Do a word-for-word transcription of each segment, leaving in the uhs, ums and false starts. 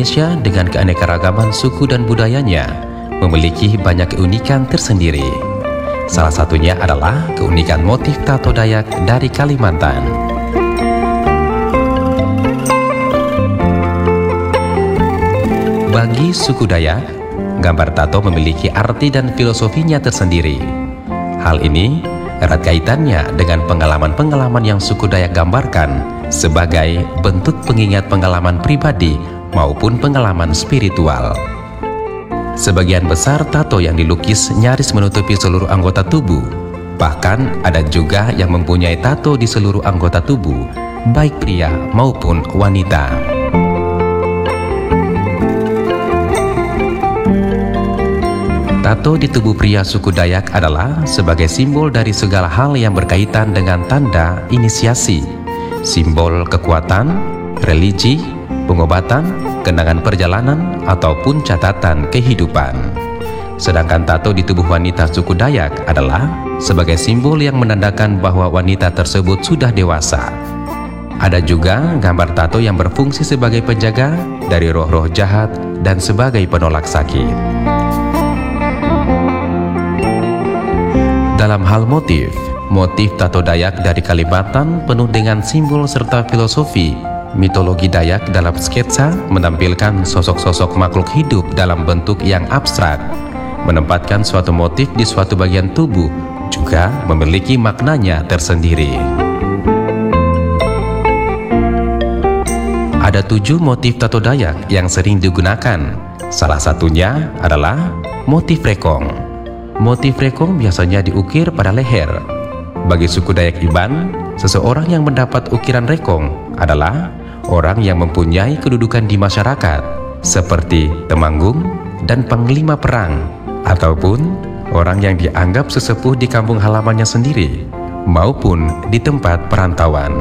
Indonesia dengan keanekaragaman suku dan budayanya memiliki banyak keunikan tersendiri. Salah satunya adalah keunikan motif tato Dayak dari Kalimantan. Bagi suku Dayak, gambar tato memiliki arti dan filosofinya tersendiri. Hal ini erat kaitannya dengan pengalaman-pengalaman yang suku Dayak gambarkan sebagai bentuk pengingat pengalaman pribadi maupun pengalaman spiritual. Sebagian besar tato yang dilukis nyaris menutupi seluruh anggota tubuh. Bahkan ada juga yang mempunyai tato di seluruh anggota tubuh, baik pria maupun wanita. Tato di tubuh pria suku Dayak adalah sebagai simbol dari segala hal yang berkaitan dengan tanda inisiasi, simbol kekuatan, religi, pengobatan, kenangan perjalanan, ataupun catatan kehidupan. Sedangkan tato di tubuh wanita suku Dayak adalah sebagai simbol yang menandakan bahwa wanita tersebut sudah dewasa. Ada juga gambar tato yang berfungsi sebagai penjaga dari roh-roh jahat dan sebagai penolak sakit. Dalam hal motif, motif tato Dayak dari Kalimantan penuh dengan simbol serta filosofi. Mitologi Dayak dalam sketsa menampilkan sosok-sosok makhluk hidup dalam bentuk yang abstrak. Menempatkan suatu motif di suatu bagian tubuh juga memiliki maknanya tersendiri. Ada tujuh motif tato Dayak yang sering digunakan. Salah satunya adalah motif rekong. Motif rekong biasanya diukir pada leher. Bagi suku Dayak Iban, seseorang yang mendapat ukiran rekong adalah orang yang mempunyai kedudukan di masyarakat, seperti temanggung dan panglima perang, ataupun orang yang dianggap sesepuh di kampung halamannya sendiri, maupun di tempat perantauan.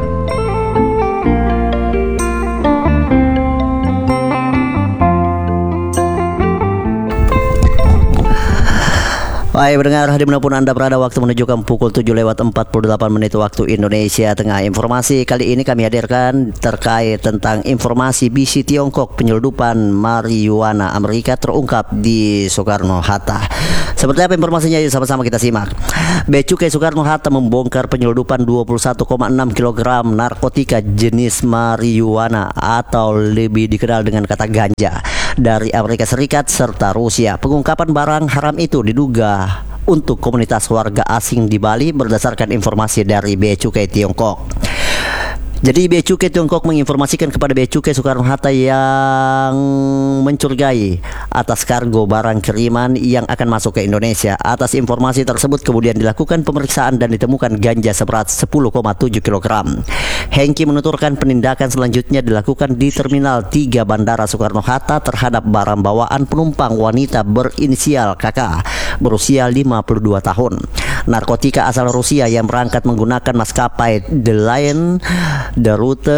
Baik pendengar, dimanapun Anda berada, waktu menunjukkan pukul tujuh lewat empat puluh delapan menit waktu Indonesia Tengah. Informasi kali ini kami hadirkan terkait tentang informasi B C Tiongkok penyelundupan marijuana Amerika terungkap di Soekarno-Hatta. Seperti apa informasinya? Yuk sama-sama kita simak. Bea Cukai Soekarno-Hatta membongkar penyelundupan dua puluh satu koma enam kilogram narkotika jenis marijuana atau lebih dikenal dengan kata ganja dari Amerika Serikat serta Rusia. Pengungkapan barang haram itu diduga untuk komunitas warga asing di Bali berdasarkan informasi dari Bea Cukai Tiongkok. Jadi Bea Cukai Tiongkok menginformasikan kepada Bea Cukai Soekarno-Hatta yang mencurigai atas kargo barang kiriman yang akan masuk ke Indonesia. Atas informasi tersebut kemudian dilakukan pemeriksaan dan ditemukan ganja seberat sepuluh koma tujuh kilogram. Hengki menuturkan penindakan selanjutnya dilakukan di Terminal tiga Bandara Soekarno-Hatta terhadap barang bawaan penumpang wanita berinisial K K berusia lima puluh dua tahun. Narkotika asal Rusia yang berangkat menggunakan maskapai The Lion The Rute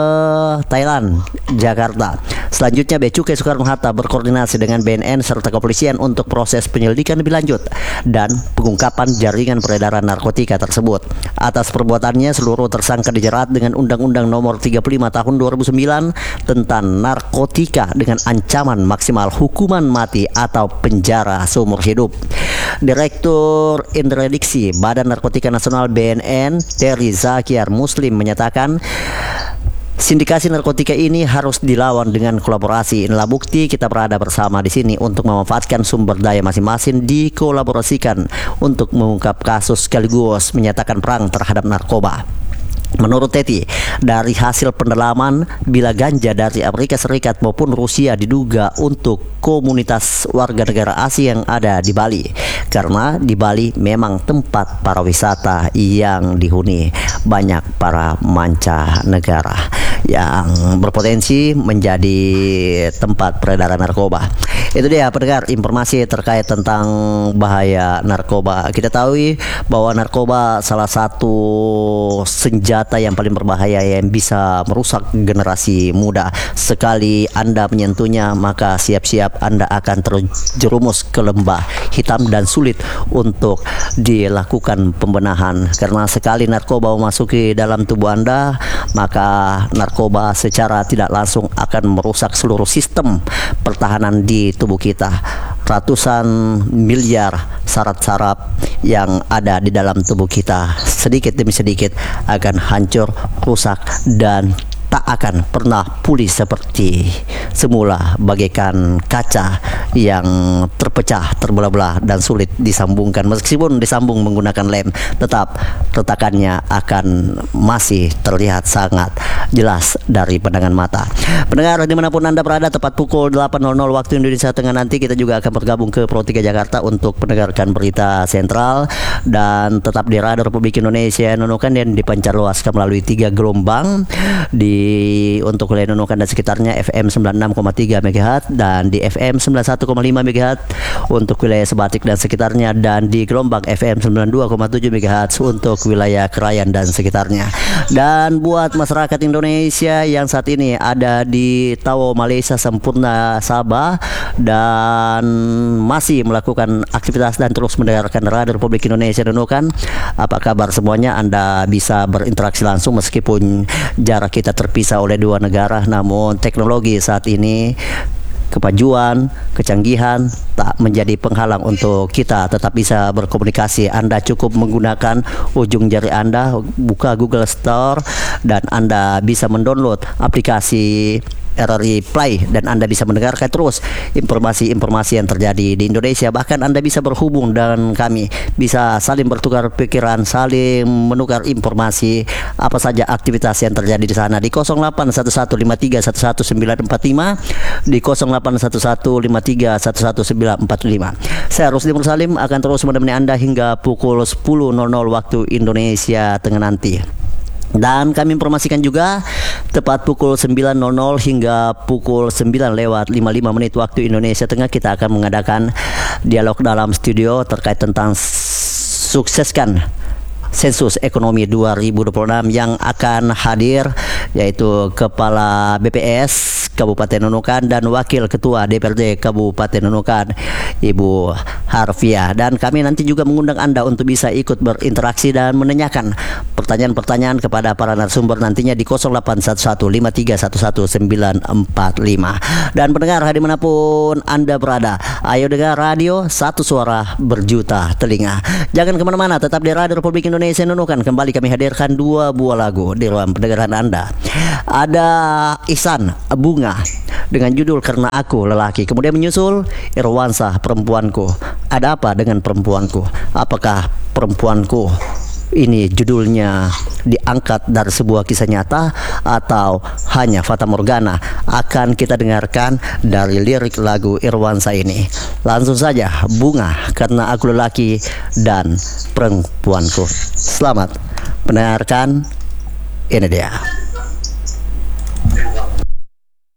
Thailand Jakarta. Selanjutnya Bea Cukai Soekarno-Hatta berkoordinasi dengan B N N serta kepolisian untuk proses penyelidikan lebih lanjut dan pengungkapan jaringan peredaran narkotika tersebut. Atas perbuatannya seluruh tersangka dijerat dengan Undang-Undang Nomor tiga puluh lima Tahun dua ribu sembilan tentang narkotika dengan ancaman maksimal hukuman mati atau penjara seumur hidup. Direktur Interdiksi Badan Narkotika Nasional B N N Terry Zakiar Muslim menyatakan sindikasi narkotika ini harus dilawan dengan kolaborasi. Inilah bukti kita berada bersama di sini untuk memanfaatkan sumber daya masing-masing dikolaborasikan untuk mengungkap kasus sekaligus menyatakan perang terhadap narkoba. Menurut Teti, dari hasil pendalaman, bila ganja dari Amerika Serikat maupun Rusia diduga untuk komunitas warga negara asing yang ada di Bali, karena di Bali memang tempat para wisata yang dihuni banyak para mancanegara yang berpotensi menjadi tempat peredaran narkoba. Itu dia pendengar, informasi terkait tentang bahaya narkoba. Kita tahu bahwa narkoba salah satu senjata yang paling berbahaya yang bisa merusak generasi muda. Sekali Anda menyentuhnya, maka siap-siap Anda akan terjerumus ke lembah hitam dan sulit untuk dilakukan pembenahan. Karena sekali narkoba memasuki dalam tubuh Anda, maka narkoba secara tidak langsung akan merusak seluruh sistem pertahanan di tubuh kita. Ratusan miliar saraf-saraf yang ada di dalam tubuh kita sedikit demi sedikit akan hancur, rusak, dan tak akan pernah pulih seperti semula, bagaikan kaca yang terpecah, terbelah-belah dan sulit disambungkan. Meskipun disambung menggunakan lem, tetap retakannya akan masih terlihat sangat jelas dari pandangan mata. Pendengar dimanapun Anda berada, tepat pukul delapan waktu Indonesia Tengah nanti kita juga akan bergabung ke Pro tiga Jakarta untuk mendengarkan berita sentral, dan tetap di Radio Republik Indonesia Nunukan yang dipancar luaskan melalui tiga gelombang di untuk wilayah Nunukan dan sekitarnya F M sembilan puluh enam koma tiga megahertz dan di F M sembilan puluh satu koma lima megahertz untuk wilayah Sebatik dan sekitarnya, dan di gelombang F M sembilan puluh dua koma tujuh megahertz untuk wilayah Krayan dan sekitarnya. Dan buat masyarakat Indonesia yang saat ini ada di Tawau, Malaysia, Sempurna, Sabah, dan masih melakukan aktivitas dan terus mendengarkan Radio Republik Indonesia Nunukan, apa kabar semuanya? Anda bisa berinteraksi langsung meskipun jarak kita terpisah oleh dua negara, namun teknologi saat ini, kemajuan, kecanggihan tak menjadi penghalang untuk kita tetap bisa berkomunikasi. Anda cukup menggunakan ujung jari Anda, buka Google Store, dan Anda bisa mendownload aplikasi R R I Play, dan Anda bisa mendengarkan terus informasi-informasi yang terjadi di Indonesia. Bahkan Anda bisa berhubung dengan kami, bisa saling bertukar pikiran, saling menukar informasi apa saja aktivitas yang terjadi di sana di nol delapan satu satu lima tiga satu satu sembilan empat lima, di nol delapan satu satu lima tiga satu satu sembilan empat lima. Saya Rusdi Mursalim akan terus menemani Anda hingga pukul sepuluh waktu Indonesia Tengah nanti. Dan kami informasikan juga tepat pukul sembilan hingga pukul sembilan lewat lima puluh lima menit waktu Indonesia Tengah kita akan mengadakan dialog dalam studio terkait tentang sukseskan sensus ekonomi dua ribu dua puluh enam yang akan hadir, yaitu Kepala B P S Kabupaten Nunukan dan Wakil Ketua D P R D Kabupaten Nunukan, Ibu Harfiah. Dan kami nanti juga mengundang Anda untuk bisa ikut berinteraksi dan menanyakan pertanyaan-pertanyaan kepada para narasumber nantinya di nol delapan satu satu lima tiga satu satu sembilan empat lima. Dan pendengar dimanapun Anda berada, ayo dengar radio, satu suara berjuta telinga. Jangan kemana-mana, tetap di Radio Republik Indonesia Nunukan. Kembali kami hadirkan dua buah lagu di ruang pendengaran Anda. Ada Ihsan Bunga dengan judul Karena Aku Lelaki. Kemudian menyusul Irwansah Perempuanku. Ada apa dengan perempuanku? Apakah perempuanku ini judulnya diangkat dari sebuah kisah nyata atau hanya fata morgana? Akan kita dengarkan dari lirik lagu Irwansah ini. Langsung saja, Bunga, Karena Aku Lelaki, dan Perempuanku. Selamat mendengarkan, ini dia.